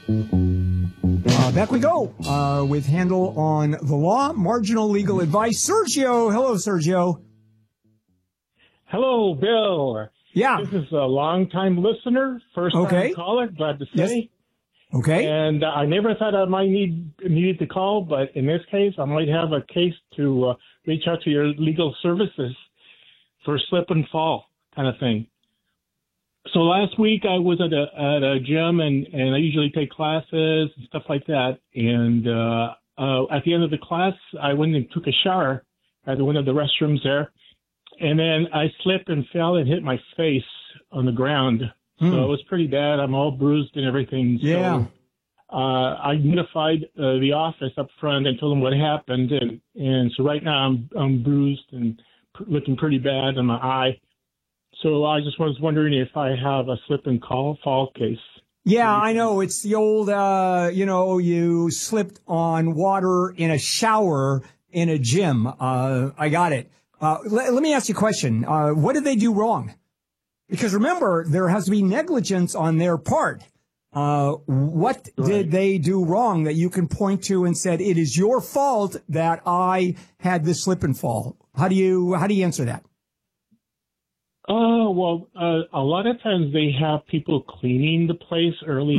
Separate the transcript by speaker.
Speaker 1: Back we go with Handel on the law, marginal legal advice. Sergio. Hello, Sergio.
Speaker 2: Hello, Bill.
Speaker 1: Yeah.
Speaker 2: This is a long-time listener, first-time caller, glad to say.
Speaker 1: Yes. Okay.
Speaker 2: And I never thought I might need to call, but in this case, I might have a case to reach out to your legal services for slip and fall kind of thing. So last week I was at a gym, and I usually take classes and stuff like that. And at the end of the class, I went and took a shower at one of the restrooms there. And then I slipped and fell and hit my face on the ground. So it was pretty bad. I'm all bruised and everything.
Speaker 1: Yeah.
Speaker 2: So I notified the office up front and told them what happened. And so right now I'm bruised and looking pretty bad on my eye. So I just was wondering if I have a slip and fall case.
Speaker 1: Yeah, I know. It's the old, you slipped on water in a shower in a gym. I got it. Let me ask you a question. What did they do wrong? Because remember, there has to be negligence on their part. What did they do wrong that you can point to and said, it is your fault that I had this slip and fall? How do you answer that?
Speaker 2: Well, a lot of times they have people cleaning the place early